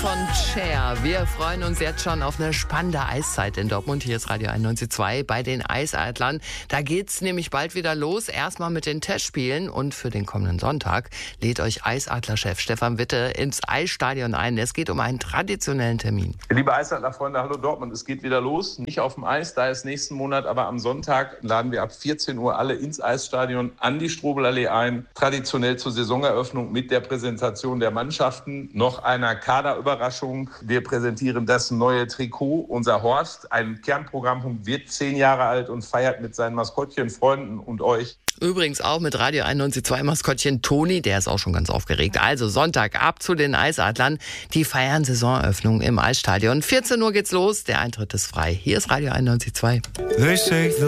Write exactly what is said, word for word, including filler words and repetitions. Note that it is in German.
von Cher. Wir freuen uns jetzt schon auf eine spannende Eiszeit in Dortmund. Hier ist Radio einundneunzig Komma zwei bei den Eisadlern. Da geht's nämlich bald wieder los. Erstmal mit den Testspielen. Und für den kommenden Sonntag lädt euch Eisadler-Chef Stefan Witte ins Eisstadion ein. Es geht um einen traditionellen Termin. Liebe Eisadler-Freunde, hallo Dortmund. Es geht wieder los. Nicht auf dem Eis, da ist nächsten Monat, aber am Sonntag laden wir ab vierzehn Uhr alle ins Eisstadion an die Strobelallee ein. Traditionell zur Saisoneröffnung mit der Präsentation der Mannschaften. Noch einer Kaderüberraschung. Wir präsentieren das neue Trikot. Unser Horst, ein Kernprogrammpunkt, wird zehn Jahre alt und feiert mit seinen Maskottchen, Freunden und euch. Übrigens auch mit Radio einundneunzig Komma zwei Maskottchen Toni, der ist auch schon ganz aufgeregt. Also Sonntag ab zu den Eisadlern. Die feiern Saisoneröffnung im Eisstadion. vierzehn Uhr geht's los, der Eintritt ist frei. Hier ist Radio einundneunzig Komma zwei.